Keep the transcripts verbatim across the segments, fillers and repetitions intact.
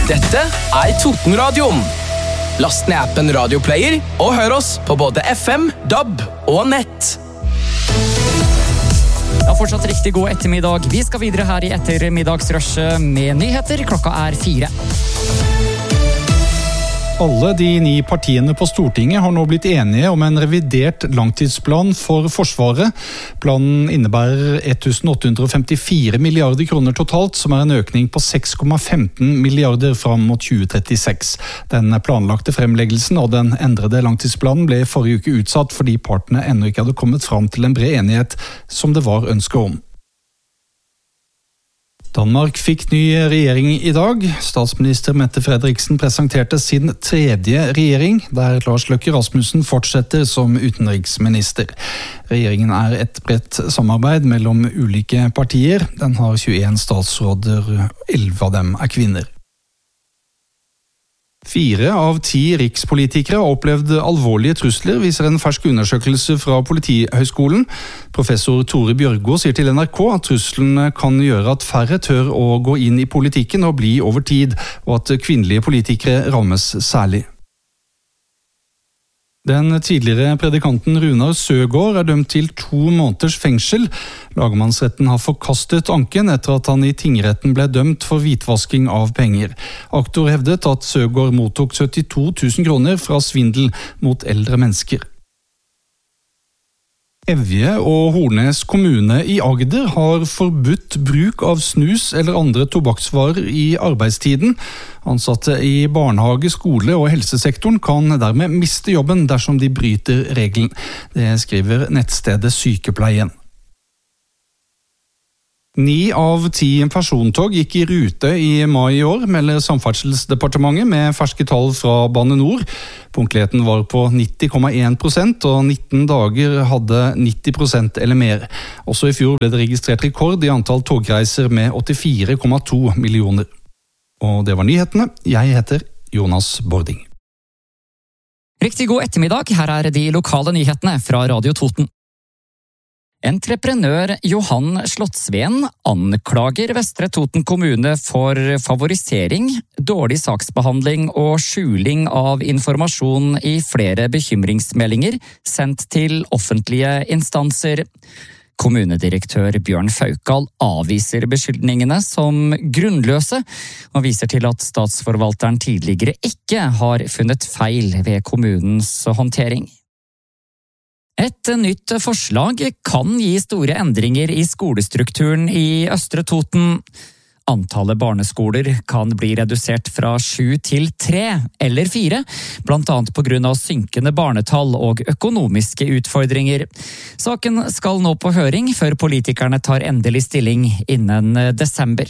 Dette er Totenradioen. Last ned appen Radioplayer og hør oss på både F M, D A B og nett. Ja, fortsatt riktig god ettermiddag. Vi skal videre her i ettermiddagsrushet med nyheter. Klokka er fire. Alle de ni partiene på Stortinget har nå blitt enige om en revidert langtidsplan for Forsvaret. Planen innebærer åtte hundre femtifire milliarder kroner totalt, som er en økning på seks komma femten milliarder fram mot tjue trettiseks. Den planlagte fremleggelsen og den endrede langtidsplanen ble forrige uke utsatt fordi partene ennå ikke hadde kommet fram til en bred enighet som det var ønske om. Danmark fikk ny regjering i dag. Statsminister Mette Frederiksen presenterte sin tredje regjering, der Lars Løkke Rasmussen fortsetter som utenriksminister. Regjeringen er et bredt samarbeid mellom ulike partier. Den har tjueen statsråder, elleve av dem er kvinner. Fire av ti rikspolitikere har opplevd alvorlige trusler, viser en fersk undersøkelse fra Politihøgskolen. Professor Tore Bjørgo sier til N R K at truslene kan gjøre at færre tør å gå inn i politikken og bli over tid, og at kvinnelige politikere rammes særlig. Den tidligere predikanten Runar Søgaard er dømt til to måneders fengsel. Lagmannsretten har forkastet anken etter at han i tingretten ble dømt for hvitvasking av penger. Aktor hevdet at Søgaard mottok syttito tusen kroner fra svindel mot eldre mennesker. Evje og Hornnes kommune i Agder har forbudt bruk av snus eller andre tobakksvarer i arbeidstiden. Ansatte i barnehage, skole og helsesektoren kan dermed miste jobben dersom de bryter regelen. Det skriver nettstedet Sykepleien. Ni av ti persontog gikk i rute i mai i år, melder Samferdselsdepartementet med ferske tall fra Bane Nor. Punktligheten var på nitti komma én prosent, og nitten dager hadde nitti prosent eller mer. Også i fjor ble det registrert rekord i antall togreiser med åttifire komma to millioner. Og det var nyhetene. Jeg heter Jonas Bording. Riktig god ettermiddag. Her er de lokale nyhetene fra Radio Toten. Entreprenør Johan Slottsveen anklager Vestre Toten kommune for favorisering, dårlig saksbehandling og skjuling av informasjon i flere bekymringsmeldinger sendt til offentlige instanser. Kommunedirektør Bjørn Faukal avviser beskyldningene som grunnløse, og viser til at statsforvalteren tidligere ikke har funnet feil ved kommunens håndtering. Et nytt forslag kan gi store endringer i skolestrukturen i Østre Toten. Antallet barneskoler kan bli redusert fra sju til tre eller fire, blant annet på grunn av synkende barnetall og økonomiske utfordringer. Saken skal nå på høring før politikerne tar endelig stilling innen desember.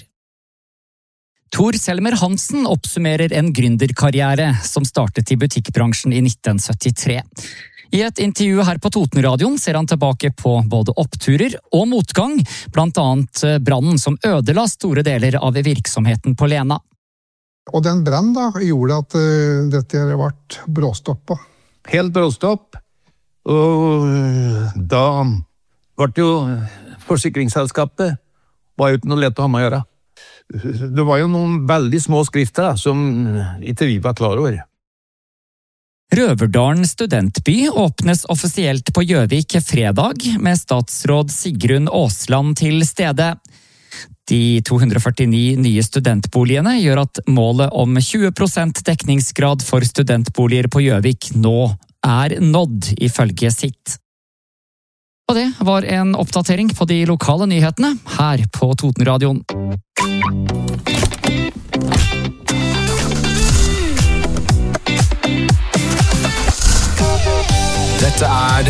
Tor Selmer Hansen oppsummerer en gründerkarriere som startet i butikkbransjen i nitten syttitre. I et intervju her på Totenradioen ser han tilbake på både oppturer og motgang, blant annet brannen som ødela store deler av virksomheten på Lena. Og den brann da gjorde at uh, dette ble bråstoppet. Helt bråstopp, og da ble jo forsikringsselskapet var jo ikke noe lett å ha med å gjøre. Det var jo noen veldig små skrifter da, som ikke vi var klar over. Røverdalen studentby åpnes offisielt på Gjøvik fredag, med statsråd Sigrun Aasland til stede. De to hundre førtini nye studentboligene gjør at målet om tjue prosent dekningsgrad for studentboliger på Gjøvik nå er nådd, ifølge sitt. Og det var en oppdatering på de lokale nyhetene her på Totenradioen. Dette er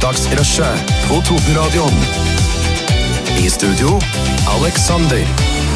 ettermiddagsrushet på Totenradioen. I studio, Alexander.